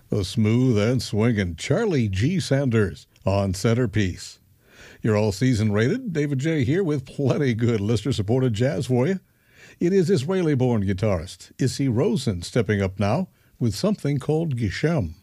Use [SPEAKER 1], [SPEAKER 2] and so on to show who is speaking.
[SPEAKER 1] A smooth and swinging Charlie G. Sanders on centerpiece. Your all-season rated David J. here with plenty good listener-supported jazz for you. It is Israeli-born guitarist Issi Rosen stepping up now with something called Geshem.